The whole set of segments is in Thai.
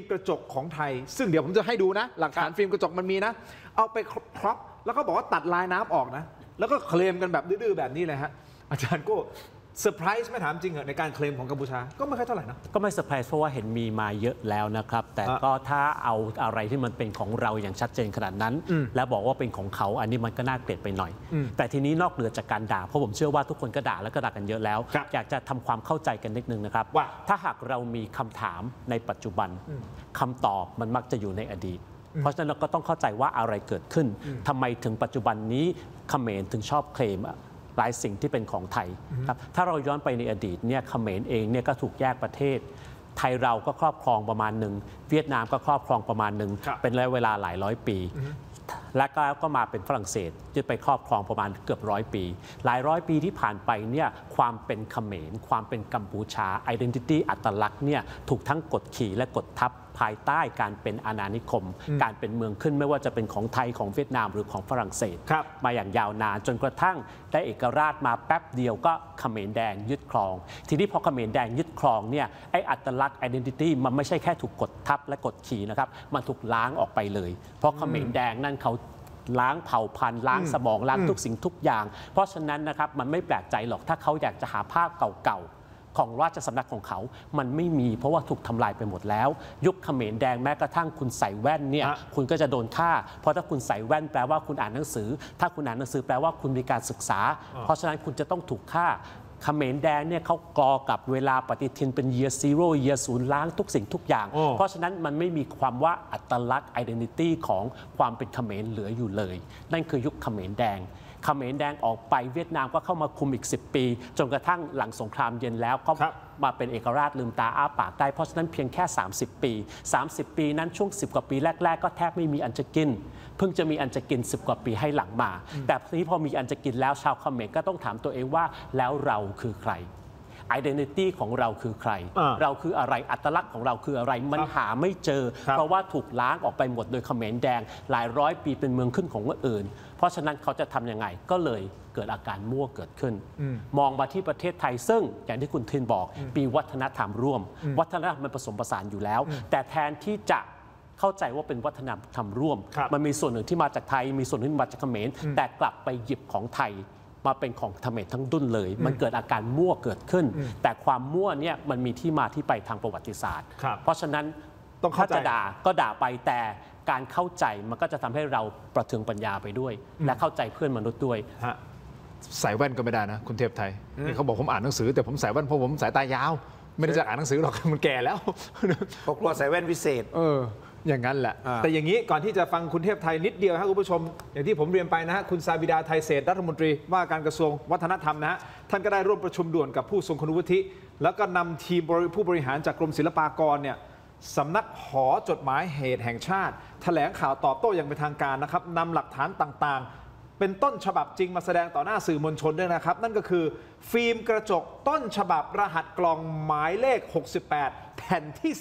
กระจกของไทยซึ่งเดี๋ยวผมจะให้ดูนะหลักฐานฟิล์มกระจกมันมีนะเอาไปครอปแล้วก็บอกว่าตัดลายน้ำออกนะแล้วก็เคลมกันแบบดื้อๆแบบนี้เลยฮะอาจารย์ก็เซอร์ไพรส์ไม่ถามจริงเหรอในการเคลมของกัมพูชาก็ไม่ค่อยเท่าไหร่นะก็ไม่เซอร์ไพรส์เพราะว่าเห็นมีมาเยอะแล้วนะครับแต่ก็ถ้าเอาอะไรที่มันเป็นของเราอย่างชัดเจนขนาดนั้นแล้วบอกว่าเป็นของเขาอันนี้มันก็น่าเกลียดไปหน่อยแต่ทีนี้นอกเหนือจากการด่าเพราะผมเชื่อว่าทุกคนก็ด่าแล้วก็ด่ากันเยอะแล้วอยากจะทำความเข้าใจกันนิดนึงนะครับว่าถ้าหากเรามีคำถามในปัจจุบันคำตอบมันมักจะอยู่ในอดีตเพราะฉะนั้นเราก็ต้องเข้าใจว่าอะไรเกิดขึ้นทำไมถึงปัจจุบันนี้เขมรถึงชอบเคลมหลายสิ่งที่เป็นของไทยครับถ้าเราย้อนไปในอดีตเนี่ยเขมรเองเนี่ยก็ถูกแยกประเทศไทยเราก็ครอบครองประมาณหนึ่งเวียดนามก็ครอบครองประมาณหนึ่งเป็นระยะเวลาหลายร้อยปีและก็มาเป็นฝรั่งเศสยึดไปครอบครองประมาณเกือบ100 ปีหลายร้อยปีที่ผ่านไปเนี่ยความเป็นเขมรความเป็นกัมพูชา identity อัตลักษณ์เนี่ยถูกทั้งกดขี่และกดทับภายใต้การเป็นอาณานิคมการเป็นเมืองขึ้นไม่ว่าจะเป็นของไทยของเวียดนามหรือของฝรั่งเศสมาอย่างยาวนานจนกระทั่งได้เอกราชมาแป๊บเดียวก็เขมรแดงยึดครองทีนี้พอเขมรแดงยึดครองเนี่ยไอ้อัตลักษณ์ identity มันไม่ใช่แค่ถูกกดทับและกดขี่นะครับมันถูกล้างออกไปเลยเพราะเขมรแดงนั่นเขาล้างเผ่าพันธุ์ล้างสมองล้างทุกสิ่งทุกอย่างเพราะฉะนั้นนะครับมันไม่แปลกใจหรอกถ้าเขาอยากจะหาภาพเก่าๆของราชสำนักของเขามันไม่มีเพราะว่าถูกทำลายไปหมดแล้วยุคเขมรแดงแม้กระทั่งคุณใส่แว่นเนี่ยคุณก็จะโดนฆ่าเพราะถ้าคุณใส่แว่นแปลว่าคุณอ่านหนังสือถ้าคุณอ่านหนังสือแปลว่าคุณมีการศึกษาเพราะฉะนั้นคุณจะต้องถูกฆ่าเขมรแดงเนี่ยเขากอกับเวลาปฏิทินเป็น year zero year 0ล้างทุกสิ่งทุกอย่างเพราะฉะนั้นมันไม่มีความว่าอัตลักษณ์ identity ของความเป็นเขมรเหลืออยู่เลยนั่นคือยุคเขมรแดงเขมรแดงออกไปเวียดนามก็เข้ามาคุมอีก10 ปีจนกระทั่งหลังสงครามเย็นแล้วก็มาเป็นเอกราชลืมตาอ้าปากได้เพราะฉะนั้นเพียงแค่30 ปี30 ปีนั้นช่วง10 กว่าปีแรกๆก็แทบไม่มีอันจะกินเพิ่งจะมีอันจะกิน10 กว่าปีให้หลังมาแต่ทีนี้พอมีอันจะกินแล้วชาวเขมรก็ต้องถามตัวเองว่าแล้วเราคือใคร identity ของเราคือใครเราคืออะไรอัตลักษณ์ของเราคืออะไรมันหาไม่เจอเพราะว่าถูกล้างออกไปหมดโดยเขมรแดงหลายร้อยปีเป็นเมืองขึ้นของคนอื่นเพราะฉะนั้นเขาจะทำยังไงก็เลยเกิดอาการมั่วเกิดขึ้นมองมาที่ประเทศไทยซึ่งอย่างที่คุณทินบอกมีวัฒนธรรมร่วมวัฒนธรรมมันผสมผสานอยู่แล้วแต่แทนที่จะเข้าใจว่าเป็นวัฒนธรรมร่วมมันมีส่วนหนึ่งที่มาจากไทยมีส่วนหนึ่งที่มาจากเขมรแต่กลับไปหยิบของไทยมาเป็นของเขมรทั้งดุนเลยมันเกิดอาการมั่วเกิดขึ้นแต่ความมั่วเนี่ยมันมีที่มาที่ไปทางประวัติศาสตร์เพราะฉะนั้นถ้าจะด่าก็ด่าไปแต่การเข้าใจมันก็จะทำให้เราประเทืองปัญญาไปด้วยและเข้าใจเพื่อนมนุษย์ด้วยใส่แว่นก็ไม่ได้นะคุณเทพไทยนี่เขาบอกผมอ่านหนังสือแต่ผมใส่แว่นเพราะผมสายตายาวไม่ได้จะอ่านหนังสือหรอกมันแก่แล้วเขากลัวใส่แว่นวิเศษอย่างนั้นแหละแต่อย่างนี้ก่อนที่จะฟังคุณเทพไทยนิดเดียวครับคุณผู้ชมอย่างที่ผมเรียนไปนะฮะคุณซาบิดาไทยเศรษฐ์รัฐมนตรีว่าการกระทรวงวัฒนธรรมนะฮะท่านก็ได้ร่วมประชุมด่วนกับผู้ทรงคุณวุฒิแล้วก็นำทีมผู้บริหารจากกรมศิลปากรเนี่ยสำนักหอจดหมายเหตุแห่งชาติแถลงข่าวตอบโต้อย่างเป็นทางการนะครับนำหลักฐานต่างๆเป็นต้นฉบับจริงมาแสดงต่อหน้าสื่อมวลชนด้วยนะครับนั่นก็คือฟิล์มกระจกต้นฉบับรหัสกล่องหมายเลข68แผ่นที่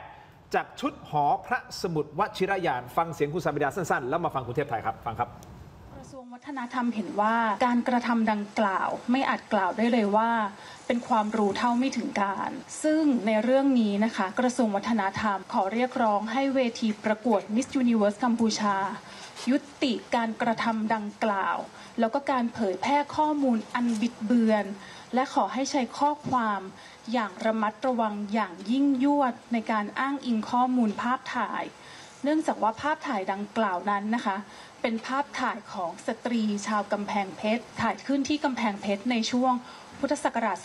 18จากชุดหอพระสมุดวชิรยานฟังเสียงคุณสาบิดาสั้นๆแล้วมาฟังคุณเทพไทยครับฟังครับกระทรวงวัฒนธรรมเห็นว่าการกระทำดังกล่าวไม่อาจกล่าวได้เลยว่าเป็นความรู้เท่าไม่ถึงการซึ่งในเรื่องนี้นะคะกระทรวงวัฒนธรรมขอเรียกร้องให้เวทีประกวด Miss Universe กัมพูชายุติการกระทำดังกล่าวแล้วก็การเผยแพร่ข้อมูลอันบิดเบือนและขอให้ใช้ข้อความอย่างระมัดระวังอย่างยิ่งยวดในการอ้างอิงข้อมูลภาพถ่ายเนื่องจากว่าภาพถ่ายดังกล่าวนั้นนะคะเป็นภาพถ่ายของสตรีชาวกำแพงเพชรถ่ายขึ้นที่กำแพงเพชรในช่วงพุทธศักราช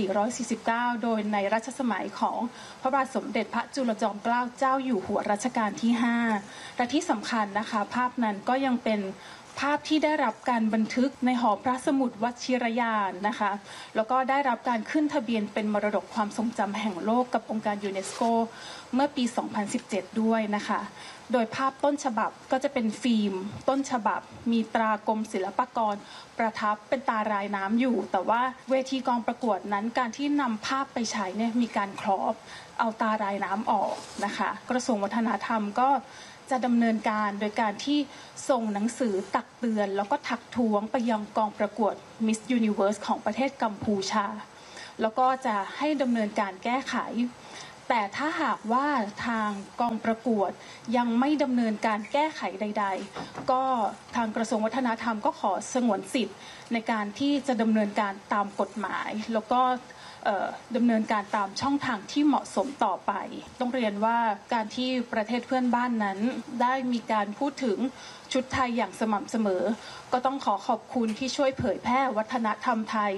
2449 โดยในรัชสมัยของพระบาทสมเด็จพระจุลจอมเกล้าเจ้าอยู่หัวรัชกาลที่ 5 และที่สำคัญนะคะภาพนั้นก็ยังเป็นภาพที่ได้รับการบันทึกในหอพระสมุดวชิรยานนะคะแล้วก็ได้รับการขึ้นทะเบียนเป็นมรดกความทรงจำแห่งโลกกับองค์การยูเนสโกเมื่อปี 2017 ด้วยนะคะโดยภาพต้นฉบับก็จะเป็นฟิล์มต้นฉบับมีตรากรมศิลปากรประทับเป็นตารายน้ำอยู่แต่ว่าเวทีกองประกวดนั้นการที่นำภาพไปใช้เนี่ยมีการครอบเอาตารายน้ำออกนะคะกระทรวงวัฒนธรรมก็จะดำเนินการโดยการที่ส่งหนังสือตักเตือนแล้วก็ทักท้วงไปยังกองประกวด Miss Universe ของประเทศกัมพูชาแล้วก็จะให้ดำเนินการแก้ไขแต่ถ้าหากว่าทางกองประกวดยังไม่ดำเนินการแก้ไขใดๆก็ทางกระทรวงวัฒนธรรมก็ขอสงวนสิทธิ์ในการที่จะดำเนินการตามกฎหมายแล้วก็ดำเนินการตามช่องทางที่เหมาะสมต่อไปต้องเรียนว่าการที่ประเทศเพื่อนบ้านนั้นได้มีการพูดถึงชุดไทยอย่างสม่ำเสมอก็ต้องขอขอบคุณที่ช่วยเผยแพร่วัฒนธรรมไทย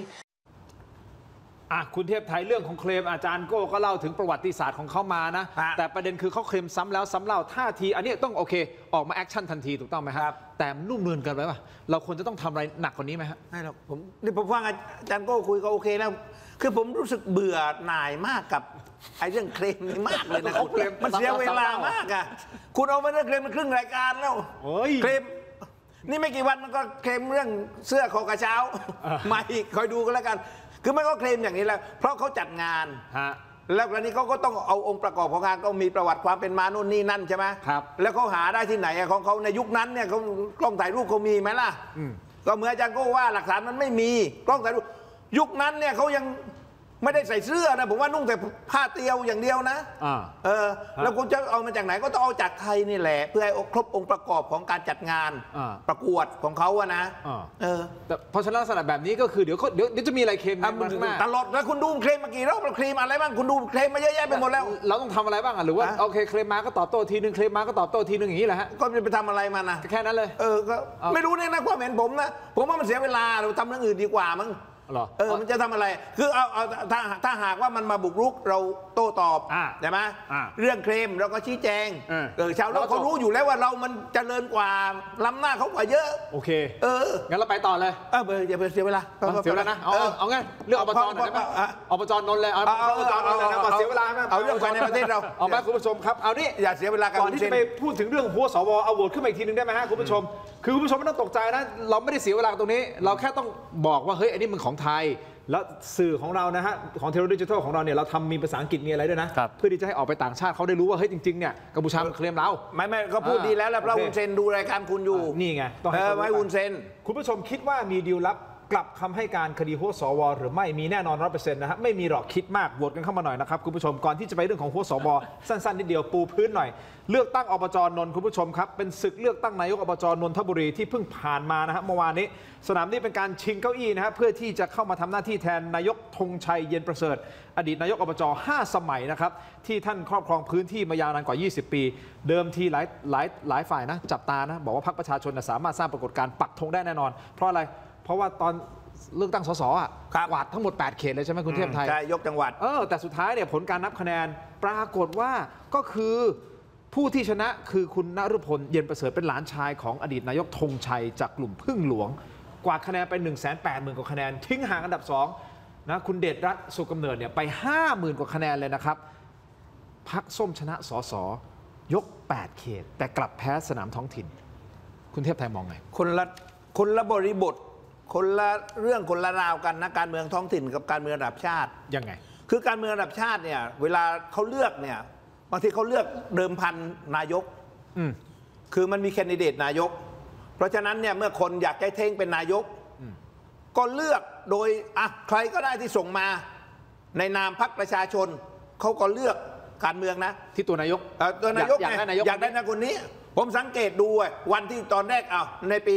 คุณเทพไทยเรื่องของเคลมอาจารย์โก้ก็เล่าถึงประวัติศาสตร์ของเขามานะแต่ประเด็นคือเขาเคลมซ้ำแล้วซ้ำเล่าท่าทีอันนี้ต้องโอเคออกมาแอคชั่นทันทีถูกต้องไหมครับแต่นุ่มเนินกันไปป่ะเราควรจะต้องทำอะไรหนักกว่านี้ไหมครับไม่หรอกผมฟังอาจารย์โก้คุยก็โอเคแล้วคือผมรู้สึกเบื่อหน่ายมากกับไอ้เรื่องเคลมนี้มากเลยนะมันเสียเวลามากอ่ะคุณเอามาเรื่องเคลมมันครึ่งรายการแล้วเคลมนี่ไม่กี่วันมันก็เคลมเรื่องเสื้อคอกระเช้ามาอีกคอยดูกันแล้วกันคือมันก็เคลมอย่างนี้แหละเพราะเขาจัดงานแล้วกรณีเขาก็ต้องเอาองค์ประกอบของงานก็มีประวัติความเป็นมาโน่นนี่นั่นใช่ไหมครับแล้วเขาหาได้ที่ไหนของเขาในยุคนั้นเนี่ยเขากล้องถ่ายรูปเขามีไหมล่ะก็เหมือนอาจารย์ก็ว่าหลักฐานมันไม่มีกล้องถ่ายรูปยุคนั้นเนี่ยเขายังไม่ได้ใส่เสื้อนะผมว่านุ่งแต่ผ้าเตียวอย่างเดียวนะแล้วคุณจะเอามาจากไหนก็ต้องเอาจากไทยนี่แหละเพื่อให้ครบองค์ประกอบของการจัดงานประกวดของเขาอะนะเพราะฉะนั้นลักษณะแบบนี้ก็คือเดี๋ยวจะมีอะไรเคลมมาข้างหน้าตลอดแล้วคุณดูเคลมมากี่รอบเราเคลมอะไรบ้างคุณดูเคลมมาเยอะแยะไปหมดแล้วเราต้องทำอะไรบ้างหรือว่าโอเคเคลมมาก็ตอบโต้ทีนึงเคลมมาก็ตอบโต้ทีนึงอย่างนี้แหละฮะก็จะไปทำอะไรมันนะแค่นั้นเลยก็ไม่รู้เนี่ยนะความเห็นผมนะผมว่ามันเสียเวลาเราทำเรื่องอื่นดีกว่ามั้งมันจะทำอะไรคือเอาถ้าหากว่ามันมาบุกรุกเราโต้ตอบใช่ไหมเรื่องเคลมเราก็ชี้แจงชาวโลกเขารู้อยู่แล้วว่าเรามันเจริญกว่าล้ำหน้าเขากว่าเยอะโอเคงั้นเราไปต่อเลยอย่าไปเสียเวลาเสียเวลานะเอางั้นเรื่องอบจหน่อยได้ไหมอบจนนท์เลยอบจนนท์เลยนะเสียเวลาเอาเรื่องภายในประเทศเราเอาไหมคุณผู้ชมครับเอานี่อย่าเสียเวลาก่อนที่จะไปพูดถึงเรื่องหัวสวเอาโหวตขึ้นมาอีกทีนึงได้ไหมฮะคุณผู้ชมคือคุณผู้ชมไม่ต้องตกใจนะเราไม่ได้เสียเวลาตรงนี้เราแค่ต้องบอกว่าเฮ้ยอันนี้มันของไทยแล้วสื่อของเรานะฮะของเทเลดิจิทัลของเราเนี่ยเราทำมีภาษาอังกฤษมีอะไรด้วยนะเพื่อที่จะให้ออกไปต่างชาติเขาได้รู้ว่าเฮ้ยจริงๆเนี่ยกัมพูชามันเคลมเราไม่ก็พูดดีแล้วเพราะวุ้นเซนดูรายการคุณอยู่นี่ไงต้องให้วุ้นเซนคุณผู้ชมคิดว่ามีดีลลับกลับคำให้การคดีหัวสวหรือไม่มีแน่นอน 100% นะฮะไม่มีหรอกคิดมากโหวตกันเข้ามาหน่อยนะครับคุณผู้ชมก่อนที่จะไปเรื่องของหัวสวสั้นๆนิดเดียวปูพื้นหน่อยเลือกตั้งอบจนนท์คุณผู้ชมครับเป็นศึกเลือกตั้งนายกอบจนนทบุรีที่เพิ่งผ่านมานะฮะเมื่อวานนี้สนามนี้เป็นการชิงเก้าอี้นะฮะเพื่อที่จะเข้ามาทำหน้าที่แทนนายกธงชัยเย็นประเสริฐอดีตนายกอบจ5 สมัยนะครับที่ท่านครอบครองพื้นที่มายาวนานกว่า20 ปีเดิมทีหลายฝ่ายนะจับตานะบอกว่าพรรคประชาชนสามารถสร้างปรากฏการณ์ปักธงได้แน่นอนเพราะอะไรเพราะว่าตอนเลือกตั้งสสกวาดทั้งหมด8เขตเลยใช่ไหมคุณเทพไทยใช่ยกจังหวัดแต่สุดท้ายเนี่ยผลการนับคะแนนปรากฏว่าก็คือผู้ที่ชนะคือคุณณฤพลเย็นประเสริฐเป็นหลานชายของอดีตนายกธงชัยจากกลุ่มพึ่งหลวงกวาดคะแนนไป 180,000 กว่าคะแนนทิ้งห่างอันดับ2นะคุณเดชรัตน์สุขกำเนิดเนี่ยไป 50,000 กว่าคะแนนเลยนะครับพรรคส้มชนะสสยก8เขตแต่กลับแพ้สนามท้องถิ่นคุณเทพไทยมองไงคนละบริบทคนละเรื่องคนละราวกันนะการเมืองท้องถิ่นกับการเมืองระดับชาติยังไงคือการเมืองระดับชาติเนี่ยเวลาเขาเลือกเนี่ยบางทีเขาเลือกเดิมพันนายกคือมันมีแคนดิเดตนายกเพราะฉะนั้นเนี่ยเมื่อคนอยากให้เท่งเป็นนายกก็เลือกโดยใครก็ได้ที่ส่งมาในนามพรรคประชาชนเขาก็เลือกการเมืองนะที่ตัวนายกอยากได้นายกคนนี้ผมสังเกตดูวันที่ตอนแรกในปี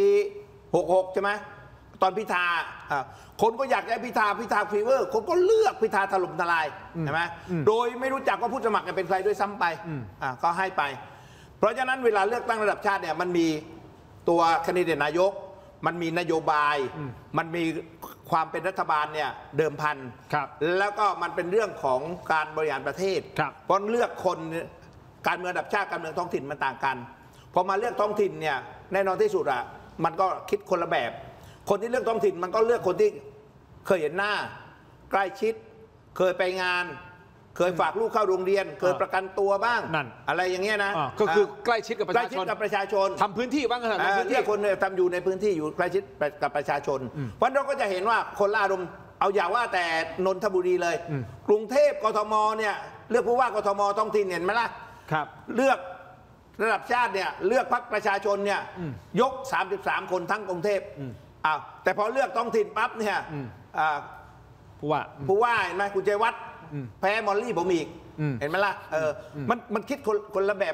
66ใช่ไหมตอนพิธาคนก็อยากให้พิธาฟีเวอร์คนก็เลือกพิธาถล่มทลายใช่ไหมโดยไม่รู้จักว่าผู้สมัครเป็นใครด้วยซ้ำไปก็ให้ไปเพราะฉะนั้นเวลาเลือกตั้งระดับชาติเนี่ยมันมีตัวแคนดิเดตนายกมันมีนโยบายมันมีความเป็นรัฐบาลเนี่ยเดิมพันแล้วก็มันเป็นเรื่องของการบริหารประเทศเพราะเลือกคนการเมืองระดับชาติการเมืองท้องถิ่นมันต่างกันพอมาเลือกท้องถิ่นเนี่ยแน่นอนที่สุดมันก็คิดคนละแบบคนที่เลือกท้องถิ่นมันก็เลือกคนที่เคยเห็นหน้าใกล้ชิดเคยไปงานเคยฝากลูกเข้าโรงเรียนเคยประกันตัวบ้างอะไรอย่างเงี้ยนะก็คือใกล้ชิดกับประชาชนทำพื้นที่บ้างกันเลือกคนทำอยู่ในพื้นที่อยู่ใกล้ชิดกับประชาชนเพราะเราก็จะเห็นว่าคนละอารมณ์เอาอย่าว่าแต่นนทบุรีเลยกรุงเทพกทมเนี่ยเลือกผู้ว่ากทมท้องถิ่นเห็นไหมล่ะเลือกระดับชาติเนี่ยเลือกพรรคประชาชนเนี่ยยก33คนทั้งกรุงเทพแต่พอเลือกท้องถิ่นปั๊บเนี่ยผู้ว่าเห็นไหมคุณชัยวัฒน์แพ้มอลลี่ผมอีกเห็นไหมล่ะมันคิดคนละแบบ